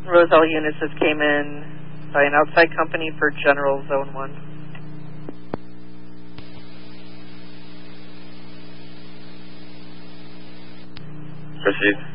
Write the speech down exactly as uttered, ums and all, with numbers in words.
Roselle Unisys came in by an outside company for General Zone one. Proceed.